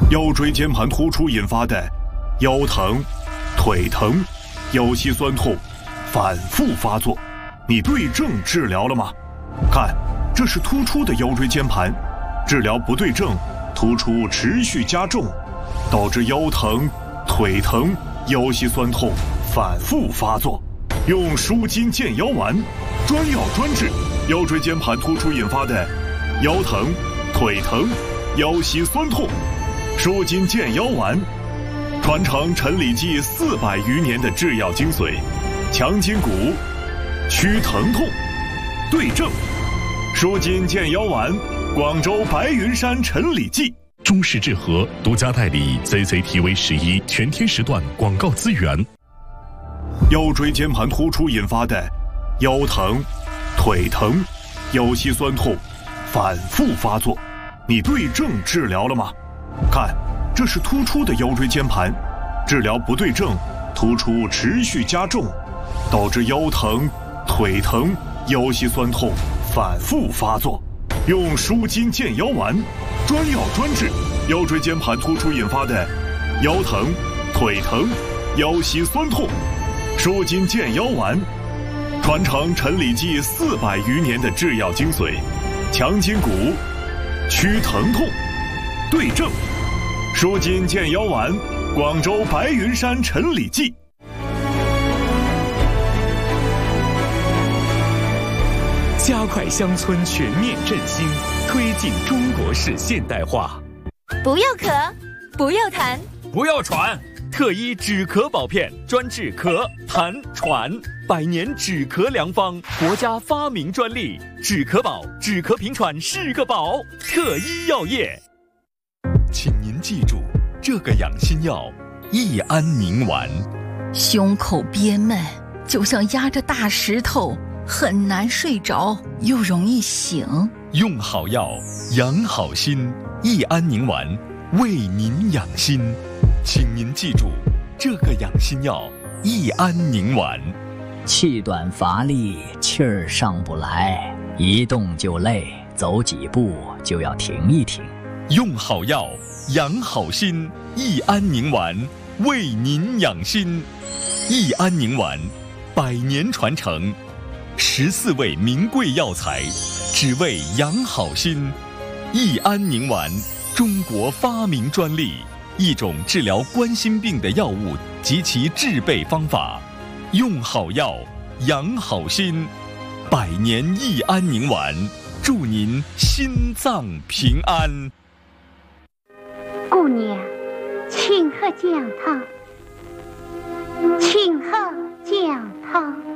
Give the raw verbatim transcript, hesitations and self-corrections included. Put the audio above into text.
腰椎间盘突出引发的腰疼、腿疼、腰膝酸痛反复发作，你对症治疗了吗？看，这是突出的腰椎间盘，治疗不对症，突出持续加重，导致腰疼、腿疼、腰膝酸痛反复发作。用舒筋健腰丸，专药专治腰椎间盘突出引发的腰疼、腿疼、腰膝酸痛。舒筋健腰丸，传承陈李济四百余年的制药精髓，强筋骨，祛疼痛，对症。舒筋健腰丸，广州白云山陈李济。 中式治和独家代理 C C T V 十一全天时段广告资源。 腰椎间盘突出引发的腰疼、腿疼、腰膝酸痛反复发作，你对症治疗了吗？看，这是突出的腰椎间盘，治疗不对症，突出持续加重，导致腰疼、腿疼、腰膝酸痛反复发作。用舒筋健腰丸，专药专治腰椎间盘突出引发的腰疼、腿疼、腰膝酸痛。舒筋健腰丸，传承陈李济四百余年的制药精髓，强筋骨，祛疼痛，对症。舒筋健腰丸，广州白云山陈李济。 加快乡村全面振兴，推进中国式现代化。 不要咳，不要痰， 不要喘。特医止咳宝片，专治咳、痰、喘，百年止咳良方，国家发明专利。止咳宝，止咳平喘是个宝。特医药业。请您记住这个养心药：益安宁丸。 胸口憋闷，就像压着大石头，很难睡着，又容易醒。 用好药，养好心。益安宁丸，为您养心。请您记住这个养心药：益安宁丸。 气短乏力，气儿上不来，一动就累，走几步就要停一停。 用好药，养好心。益安宁丸，为您养心。益安宁丸，百年传承，十四味名贵药材，只为养好心。益安宁丸，中国发明专利。一种治疗冠心病的药物及其制备方法。用好药，养好心。百年益安宁丸，祝您心脏平安。 姑娘，请喝姜汤，请喝姜汤。